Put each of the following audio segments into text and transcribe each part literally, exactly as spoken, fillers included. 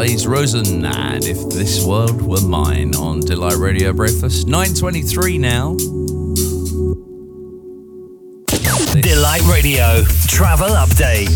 Blaze Rosen and If This World Were Mine on Delight Radio Breakfast. nine twenty-three now. Delight Radio Travel Update.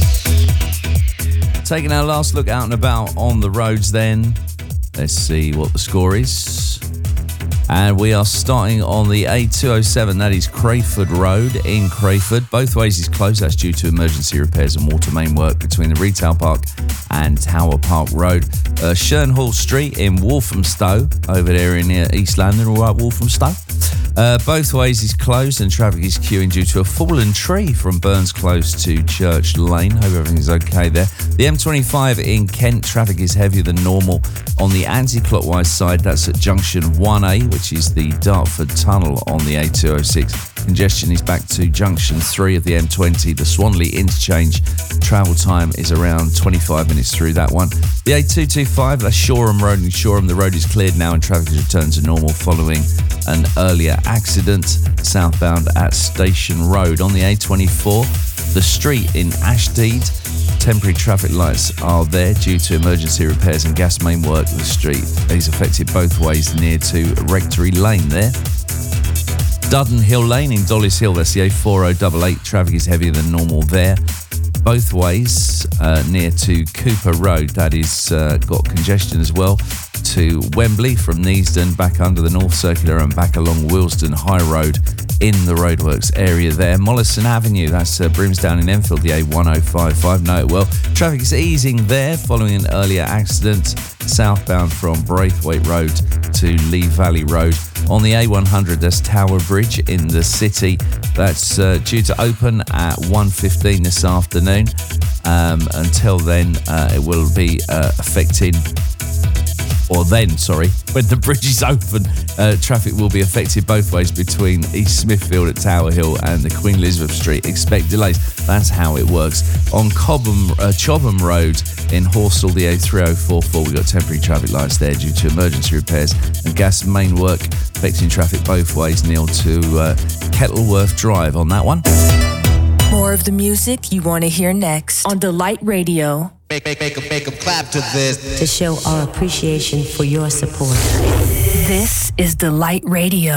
Taking our last look out and about on the roads then. Let's see what the score is. And we are starting on the A two oh seven, that is Crayford Road in Crayford. Both ways is closed, that's due to emergency repairs and water main work between the Retail Park and Tower Park Road. Uh, Shernhall Street in Walthamstow, over there in uh, East London, all right, Walthamstow. Uh, both ways is closed and traffic is queuing due to a fallen tree from Burns Close to Church Lane. Hope everything's okay there. The M twenty-five in Kent, traffic is heavier than normal on the anti-clockwise side. That's at junction one A, which is the Dartford Tunnel on the A two oh six. Congestion is back to junction three of the M twenty. The Swanley interchange travel time is around twenty-five minutes through that one. The A two twenty-five, that's Shoreham Road in Shoreham. The road is cleared now and traffic has returned to normal following an earlier accident southbound at Station Road. On the A twenty-four, the street in Ashdeed, temporary traffic lights are there due to emergency repairs and gas main work. The street is affected both ways near to Rectory Lane there. Dudden Hill Lane in Dollis Hill, that's the A four oh eight eight, traffic is heavier than normal there. Both ways uh, near to Cooper Road, that is uh, got congestion as well. To Wembley from Neasden, back under the North Circular and back along Willesden High Road in the roadworks area there. Mollison Avenue, that's uh, Brimsdown in Enfield, the A one oh five five, know it well. Traffic is easing there following an earlier accident southbound from Braithwaite Road to Lee Valley Road. On the A one hundred, there's Tower Bridge in the city. That's uh, due to open at one fifteen this afternoon. Um, until then, uh, it will be uh, affecting... Or then, sorry, when the bridge is open, uh, traffic will be affected both ways between East Smithfield at Tower Hill and the Queen Elizabeth Street. Expect delays. That's how it works. On Cobham, uh, Chobham Road in Horsell, the A three oh four four, we've got temporary traffic lights there due to emergency repairs and gas main work affecting traffic both ways. Neil to uh, Kettleworth Drive on that one. More of the music you want to hear next on Delight Radio. Make, make, make, make 'em clap to this. To show our appreciation for your support. This is Delight Radio.